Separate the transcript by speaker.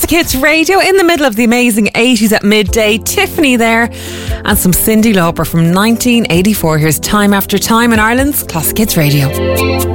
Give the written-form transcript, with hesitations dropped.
Speaker 1: Classic Hits Radio in the middle of the amazing 80s at midday. Tiffany there and some Cyndi Lauper from 1984. Here's Time After Time in Ireland's Classic Hits Radio.